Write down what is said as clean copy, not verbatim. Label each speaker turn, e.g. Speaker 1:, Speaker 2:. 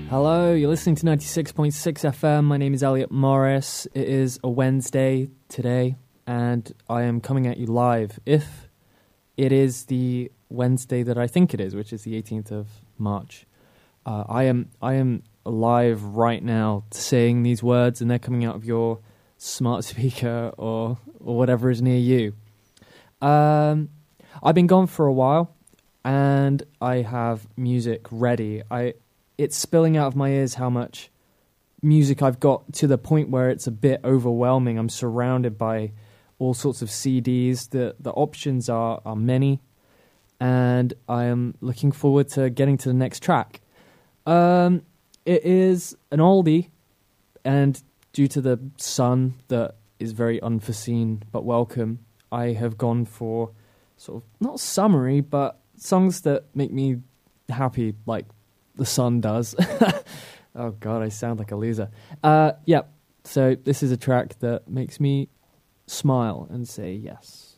Speaker 1: Hello, you're listening to 96.6 FM. My name is Elliot Morris. It is a Wednesday today, and I am coming at you live. If it is the Wednesday that I think it is, which is the 18th of March, I am live right now saying these words, and they're coming out of your smart speaker or whatever is near you. I've been gone for a while, and I have music ready. It's spilling out of my ears how much music I've got, to the point where it's a bit overwhelming. I'm surrounded by all sorts of CDs. The options are many, and I am looking forward to getting to the next track. It is an oldie, and due to the sun that is very unforeseen but welcome, I have gone for sort of not summery, but songs that make me happy, like the sun does. Oh God, I sound like a loser. So this is a track that makes me smile and say yes.